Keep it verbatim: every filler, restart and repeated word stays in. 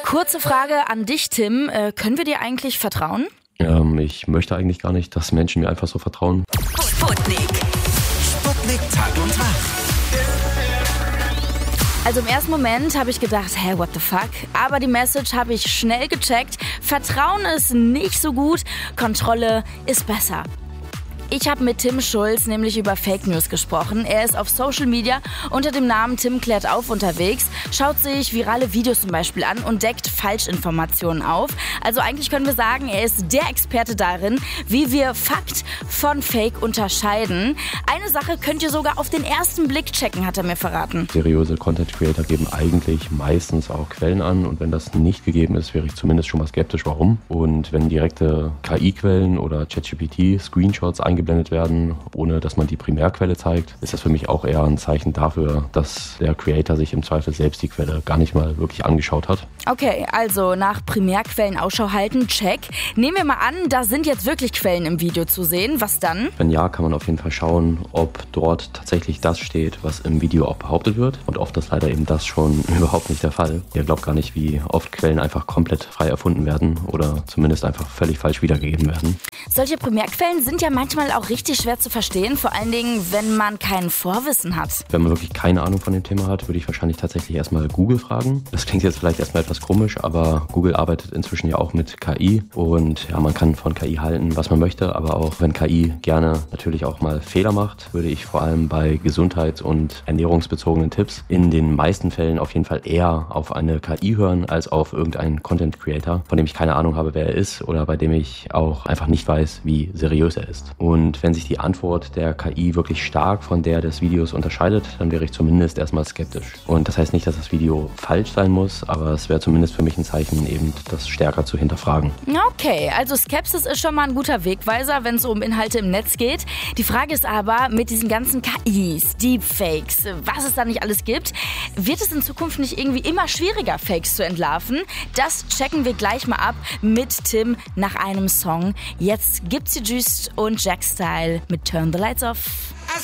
Kurze Frage an dich, Tim. Äh, können wir dir eigentlich vertrauen? Ähm, ich möchte eigentlich gar nicht, dass Menschen mir einfach so vertrauen. Sputnik. Sputnik Tag und Tag. Also im ersten Moment habe ich gedacht, hä, what the fuck? Aber die Message habe ich schnell gecheckt. Vertrauen ist nicht so gut, Kontrolle ist besser. Ich habe mit Tim Schulz nämlich über Fake News gesprochen. Er ist auf Social Media unter dem Namen Tim klärt auf unterwegs, schaut sich virale Videos zum Beispiel an und deckt Falschinformationen auf. Also eigentlich können wir sagen, er ist der Experte darin, wie wir Fakt von Fake unterscheiden. Eine Sache könnt ihr sogar auf den ersten Blick checken, hat er mir verraten. Seriöse Content Creator geben eigentlich meistens auch Quellen an und wenn das nicht gegeben ist, wäre ich zumindest schon mal skeptisch, warum. Und wenn direkte K I-Quellen oder ChatGPT Screenshots eingeblendet werden, ohne dass man die Primärquelle zeigt, ist das für mich auch eher ein Zeichen dafür, dass der Creator sich im Zweifel selbst die Quelle gar nicht mal wirklich angeschaut hat. Okay, also nach Primärquellen Ausschau halten, check. Nehmen wir mal an, da sind jetzt wirklich Quellen im Video zu sehen. Was dann? Wenn ja, kann man auf jeden Fall schauen, ob dort tatsächlich das steht, was im Video auch behauptet wird. Und oft ist leider eben das schon überhaupt nicht der Fall. Ihr glaubt gar nicht, wie oft Quellen einfach komplett frei erfunden werden oder zumindest einfach völlig falsch wiedergegeben werden. Solche Primärquellen sind ja manchmal auch richtig schwer zu verstehen, vor allen Dingen, wenn man kein Vorwissen hat. Wenn man wirklich keine Ahnung von dem Thema hat, würde ich wahrscheinlich tatsächlich erstmal Google fragen. Das klingt jetzt vielleicht erstmal etwas komisch, aber Google arbeitet inzwischen ja auch mit K I und ja, man kann von K I halten, was man möchte, aber auch wenn K I gerne natürlich auch mal Fehler macht, würde ich vor allem bei gesundheits- und ernährungsbezogenen Tipps in den meisten Fällen auf jeden Fall eher auf eine K I hören, als auf irgendeinen Content Creator, von dem ich keine Ahnung habe, wer er ist oder bei dem ich auch einfach nicht weiß, wie seriös er ist. Und wenn sich die Antwort der K I wirklich stark von der des Videos unterscheidet, dann wäre ich zumindest erstmal skeptisch. Und das heißt nicht, dass das Video falsch sein muss, aber es wäre zumindest für mich ein Zeichen, eben das stärker zu hinterfragen. Okay, also Skepsis ist schon mal ein guter Wegweiser, wenn es um Inhalte im Netz geht. Die Frage ist aber, mit diesen ganzen K Is, Deepfakes, was es da nicht alles gibt, wird es in Zukunft nicht irgendwie immer schwieriger, Fakes zu entlarven? Das checken wir gleich mal ab mit Tim nach einem Song. Jetzt gibt's die Juiced und Jack Style mit Turn the Lights Off.